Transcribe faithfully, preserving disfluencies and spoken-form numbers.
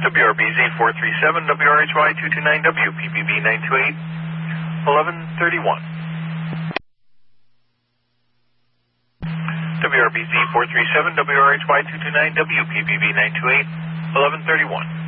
W R B Z four three seven, W R H Y two two nine W, P P B nine two eight, eleven thirty-one. W R B Z four three seven, W R H Y two two nine W, P P B nine two eight, eleven thirty-one.